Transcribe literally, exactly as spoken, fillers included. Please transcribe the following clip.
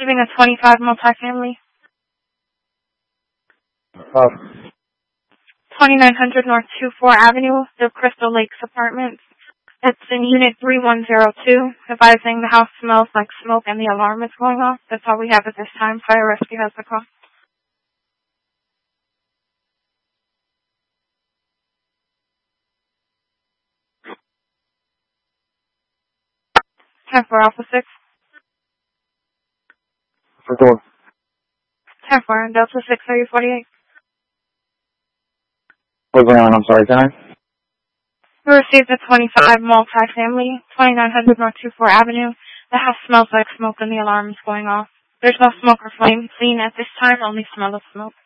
Receiving a twenty-five multifamily. Uh, twenty-nine hundred North twenty-fourth Avenue, the Crystal Lakes Apartments. It's in Unit three one zero two, advising the house smells like smoke and the alarm is going off. That's all we have at this time. Fire rescue has the call. ten four Alpha six. for door. ten four Delta six, are you forty-eight? What's going on? I'm sorry, can I? We received a twenty-five multifamily, twenty-nine hundred North twenty-fourth Avenue. The house smells like smoke and the alarm is going off. There's no smoke or flame seen at this time, only smell of smoke.